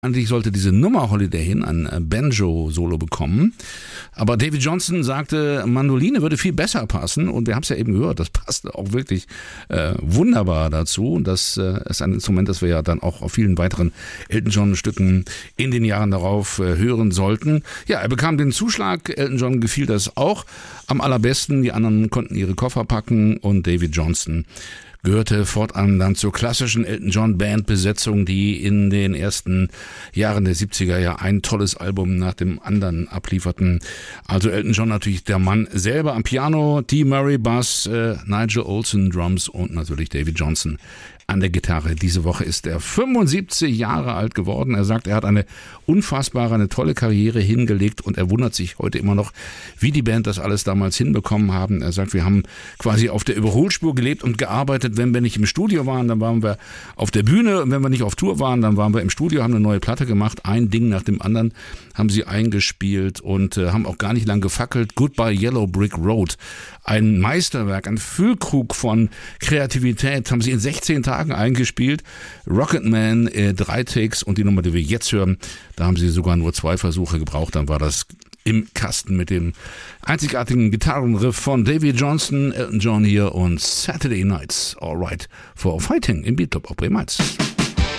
Eigentlich sollte diese Nummer Holiday Inn ein Banjo-Solo bekommen, aber David Johnson sagte, Mandoline würde viel besser passen und wir haben es ja eben gehört, das passt auch wirklich wunderbar dazu und das ist ein Instrument, das wir ja dann auch auf vielen weiteren Elton John-Stücken in den Jahren darauf hören sollten. Ja, er bekam den Zuschlag, Elton John gefiel das auch am allerbesten, die anderen konnten ihre Koffer packen und David Johnson gehörte fortan dann zur klassischen Elton John Bandbesetzung, die in den ersten Jahren der 70er ja ein tolles Album nach dem anderen ablieferten. Also Elton John natürlich der Mann selber am Piano, Dee Murray Bass, Nigel Olsson Drums und natürlich David Johnson an der Gitarre. Diese Woche ist er 75 Jahre alt geworden. Er sagt, er hat eine tolle Karriere hingelegt und er wundert sich heute immer noch, wie die Band das alles damals hinbekommen haben. Er sagt, wir haben quasi auf der Überholspur gelebt und gearbeitet. Wenn wir nicht im Studio waren, dann waren wir auf der Bühne und wenn wir nicht auf Tour waren, dann waren wir im Studio, haben eine neue Platte gemacht. Ein Ding nach dem anderen haben sie eingespielt und haben auch gar nicht lang gefackelt. Goodbye Yellow Brick Road. Ein Meisterwerk, ein Füllkrug von Kreativität haben sie in 16 Tagen eingespielt. Rocketman, 3 Takes und die Nummer, die wir jetzt hören, da haben sie sogar nur 2 Versuche gebraucht, dann war das im Kasten mit dem einzigartigen Gitarrenriff von David Johnson, Elton John hier und Saturday Nights Alright for Fighting im Beat Club auf Bremen 1.